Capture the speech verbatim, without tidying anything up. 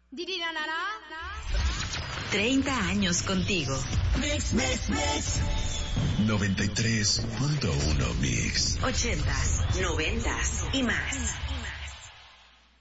treinta años contigo. Mix, mix, mix. noventa y tres punto uno Mix. ochentas, noventas y más.